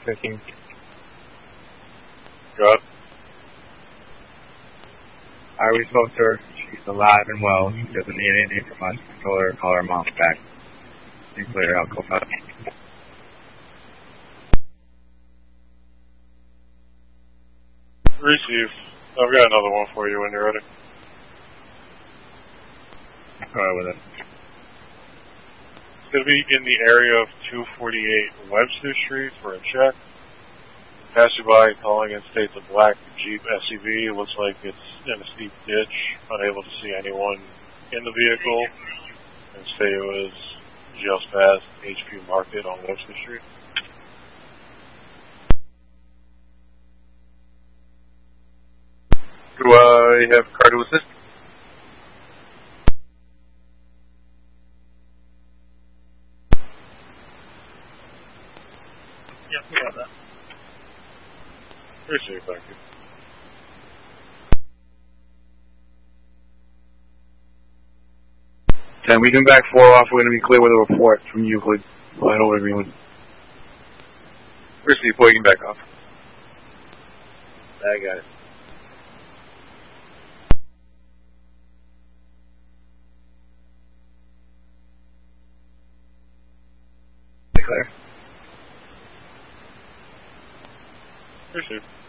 checking. Good. We spoke to her. She's alive and well. She doesn't need anything from us. I told her to call her mom back. She's later. I'll go back. Receive. I've got another one for you when you're ready. Go ahead with it. It's going to be in the area of 248 Webster Street for a check. Passerby calling in states a black Jeep SUV. It looks like it's in a steep ditch. Unable to see anyone in the vehicle. And say it was just past HP Market on Webster Street. Do I have a car to assist? Yep, we got that. Appreciate it, thank you. Ten, we can back 4 off. We're going to be clear with a report from Euclid. Line over to Greenwood. Receive, boy, you can back off. I got it. Clear. Appreciate it.